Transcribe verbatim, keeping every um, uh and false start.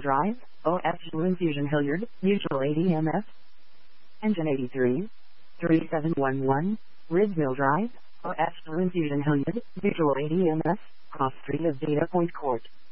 Drive, O F Blue Infusion Hilliard, Mutual A D M F. Engine eighty-three, three seven one one, Ridsville Drive, O F Blue Infusion Hilliard, Mutual A D M F, Cross Street of Data Point Court.